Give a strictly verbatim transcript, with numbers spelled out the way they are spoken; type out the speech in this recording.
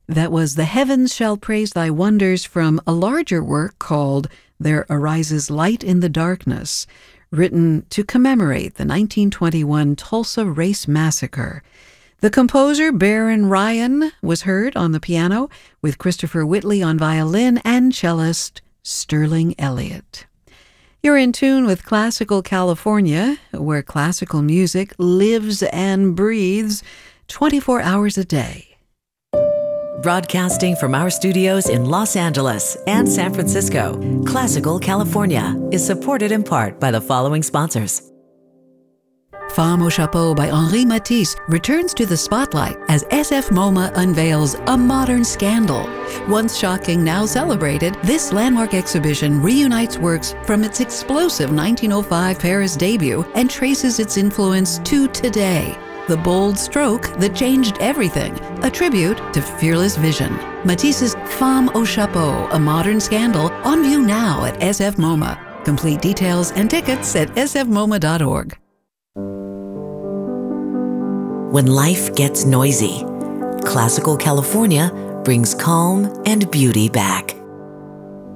That was The Heavens Shall Praise Thy Wonders from a larger work called There Arises Light in the Darkness, written to commemorate the nineteen twenty-one Tulsa Race Massacre. The composer, Baron Ryan, was heard on the piano, with Christopher Whitley on violin and cellist Sterling Elliott. You're in tune with Classical California, where classical music lives and breathes twenty-four hours a day. Broadcasting from our studios in Los Angeles and San Francisco, Classical California is supported in part by the following sponsors. Femme au Chapeau by Henri Matisse returns to the spotlight as S F MoMA unveils A Modern Scandal. Once shocking, now celebrated, this landmark exhibition reunites works from its explosive nineteen oh five Paris debut and traces its influence to today. The bold stroke that changed everything, a tribute to fearless vision. Matisse's Femme au Chapeau, A Modern Scandal, on view now at S F MoMA. Complete details and tickets at s f moma dot org. When life gets noisy, Classical California brings calm and beauty back.